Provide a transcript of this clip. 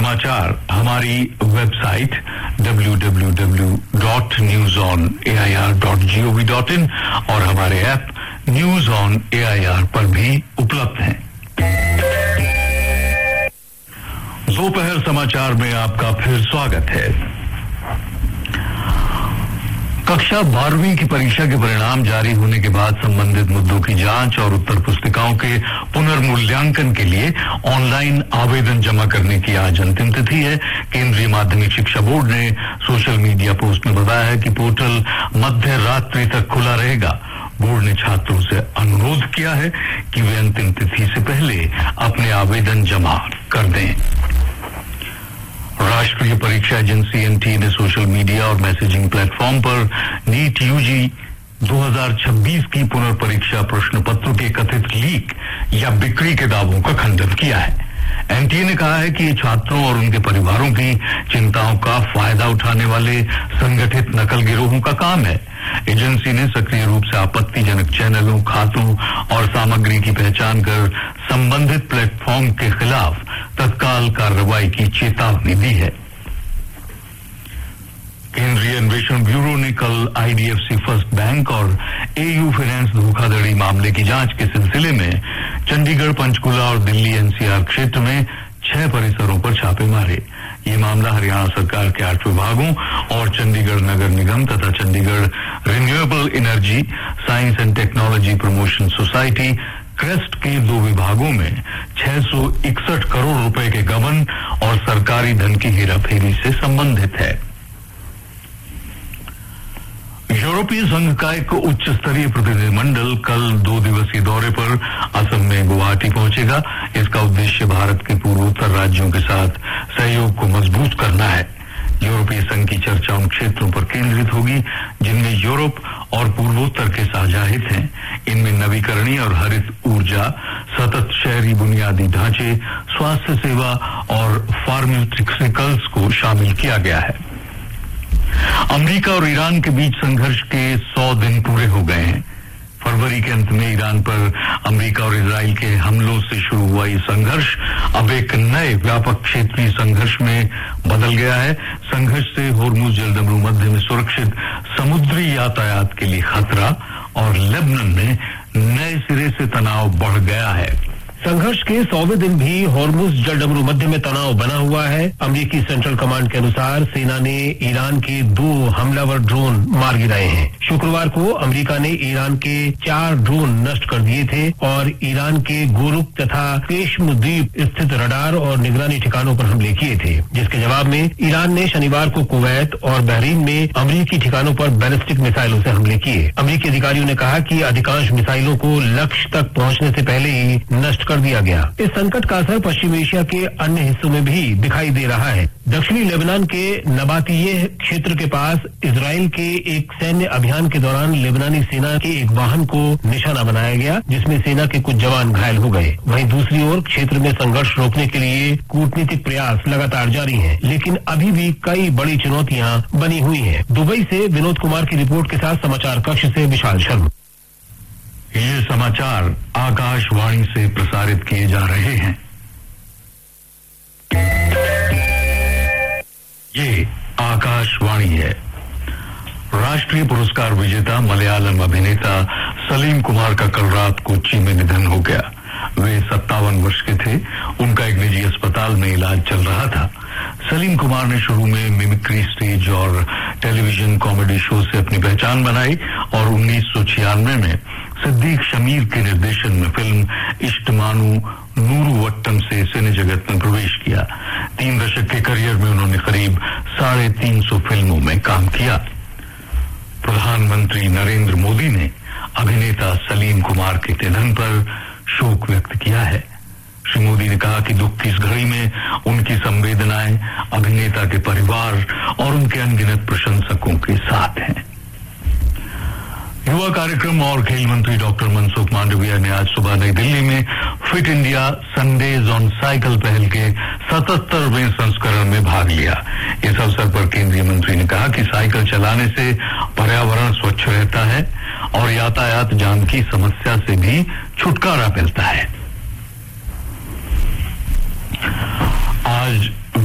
समाचार हमारी website www.newsonair.gov.in और हमारे ऐप न्यूज ऑन एआईआर पर भी उपलब्ध हैं। दोपहर समाचार में आपका फिर स्वागत है। कक्षा 12वीं की परीक्षा के परिणाम जारी होने के बाद संबंधित मुद्दों की जांच और उत्तर पुस्तिकाओं के पुनर्मूल्यांकन के लिए ऑनलाइन आवेदन जमा करने की आज अंतिम तिथि है। केंद्रीय माध्यमिक शिक्षा बोर्ड ने सोशल मीडिया पोस्ट में बताया है कि पोर्टल मध्य रात्रि तक खुला रहेगा। बोर्ड ने छात्रों से अनुरोध किया है कि वे अंतिम तिथि से पहले अपने आवेदन जमा कर दें। राष्ट्रीय परीक्षा एजेंसी एनटीए ने सोशल मीडिया और मैसेजिंग प्लेटफॉर्म पर नीट यूजी 2026 की पुनर्परीक्षा प्रश्न पत्रों के कथित लीक या बिक्री के दावों का खंडन किया है। एनटीए ने कहा है कि ये छात्रों और उनके परिवारों की चिंताओं का फायदा उठाने वाले संगठित नकल गिरोहों का काम है। एजेंसी ने सक्रिय रूप से आपत्तिजनक चैनलों, खातों और सामग्री की पहचान कर संबंधित प्लेटफॉर्म के खिलाफ तत्काल कार्रवाई की चेतावनी दी है। केंद्रीय अन्वेषण ब्यूरो ने कल आईडीएफसी फर्स्ट बैंक और एयू फाइनेंस धोखाधड़ी मामले की जांच के सिलसिले में चंडीगढ़, पंचकुला और दिल्ली एनसीआर क्षेत्र में 6 परिसरों पर छापे मारे। ये मामला हरियाणा सरकार के 8 विभागों और चंडीगढ़ नगर निगम तथा Chandigarh renewable energy science and technology promotion society crest के 2 विभागों में 661 करोड़ रुपए के गबन और सरकारी धन की हेराफेरी से संबंधित है। यूरोपीय संघ का एक उच्च स्तरीय प्रतिनिधिमंडल कल 2 दिवसीय दौरे पर असम में गुवाहाटी पहुंचेगा। इसका उद्देश्य भारत के पूर्वोत्तर राज्यों के साथ सहयोग को मजबूत करना है। यूरोपीय संघ की चर्चा उन क्षेत्रों पर केंद्रित होगी जिनमें यूरोप और पूर्वोत्तर के साझा हित हैं। इनमें नवीकरणीय और हरित ऊर्जा, सतत शहरी बुनियादी ढांचे, स्वास्थ्य सेवा और फार्मास्यूटिकल्स को शामिल किया गया है। अमेरिका और ईरान के बीच संघर्ष के 100 दिन पूरे हो गए हैं। फरवरी के अंत में ईरान पर अमेरिका और इजराइल के हमलों से शुरू हुआ ये संघर्ष अब एक नए व्यापक क्षेत्रीय संघर्ष में बदल गया है। संघर्ष से होर्मुज जलदमरू मध्य में सुरक्षित समुद्री यातायात के लिए खतरा और लेबनान में नए सिरे से तनाव बढ़ गया है। संघर्ष के 100वें दिन भी होर्मुज जलडमरू मध्य में तनाव बना हुआ है। अमेरिकी सेंट्रल कमांड के अनुसार सेना ने ईरान के 2 हमलावर ड्रोन मार गिराए हैं। शुक्रवार को अमेरिका ने ईरान के 4 ड्रोन नष्ट कर दिए थे और ईरान के गोरुक तथा पेशम द्वीप स्थित रडार और निगरानी ठिकानों पर हमले किए थे, जिसके जवाब में ईरान ने शनिवार को कुवैत और बहरीन में अमेरिकी ठिकानों पर बैलिस्टिक मिसाइलों से हमले किए। अमेरिकी अधिकारियों ने कहा कि अधिकांश मिसाइलों को लक्ष्य तक पहुंचने से पहले ही नष्ट कर दिया गया। इस संकट का असर पश्चिम एशिया के अन्य हिस्सों में भी दिखाई दे रहा है। दक्षिणी लेबनान के नबातिये क्षेत्र के पास इजराइल के एक सैन्य अभियान के दौरान लेबनानी सेना के एक वाहन को निशाना बनाया गया, जिसमें सेना के कुछ जवान घायल हो गए। वहीं दूसरी ओर क्षेत्र में संघर्ष रोकने के लिए कूटनीतिक प्रयास लगातार जारी हैं, लेकिन अभी भी कई बड़ी चुनौतियां बनी हुई हैं। दुबई से विनोद कुमार की रिपोर्ट के साथ समाचार कक्ष से विशाल शर्मा। ये समाचार आकाशवाणी से प्रसारित किए जा रहे हैं। ये आकाशवाणी है। राष्ट्रीय पुरस्कार विजेता मलयालम अभिनेता सलीम कुमार का कल रात कोच्चि में निधन हो गया। वे 57 वर्ष के थे। उनका एक निजी अस्पताल में इलाज चल रहा था। सलीम कुमार ने शुरू में मिमिक्री, स्टेज और टेलीविजन कॉमेडी शो से अपनी पहचान बनाई और 1996 में सिद्दीक शमीर के निर्देशन में फिल्म इश्टमानु नूरुवट्टम से सिने जगत में प्रवेश किया। 3 दशक के करियर में उन्होंने करीब 350 फिल्मों में काम किया। प्रधानमंत्री नरेंद्र मोदी ने अभिनेता सलीम कुमार के निधन पर शोक व्यक्त किया है। श्री मोदी ने कहा कि दुख की इस घड़ी में उनकी संवेदनाएं अभिनेता के परिवार और उनके अनगिनत प्रशंसकों के साथ हैं। युवा कार्यक्रम और खेल मंत्री डॉक्टर मनसुख मांडविया ने आज सुबह नई दिल्ली में fit India Sundays on cycle पहल के 77वें संस्करण में भाग लिया। इस अवसर पर केंद्रीय मंत्री ने कहा कि साइकिल चलाने से पर्यावरण स्वच्छ रहता है और यातायात जाम की समस्या से भी छुटकारा मिलता है। आज